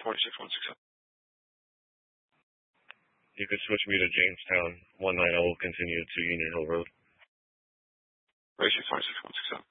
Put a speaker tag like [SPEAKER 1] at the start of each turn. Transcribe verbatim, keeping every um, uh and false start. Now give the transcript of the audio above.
[SPEAKER 1] forty-six one six seven.
[SPEAKER 2] You could switch me to Jamestown. one nine zero will continue to Union Hill Road.
[SPEAKER 1] Racing forty-six one six seven.